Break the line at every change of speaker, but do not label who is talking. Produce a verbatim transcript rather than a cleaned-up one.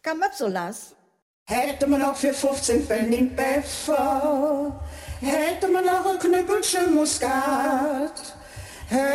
Gamazzolas.
Hätte man auch für fünfzehn Pfennig Pfeffer, hätte man auch ein Knüppelchen Muskat.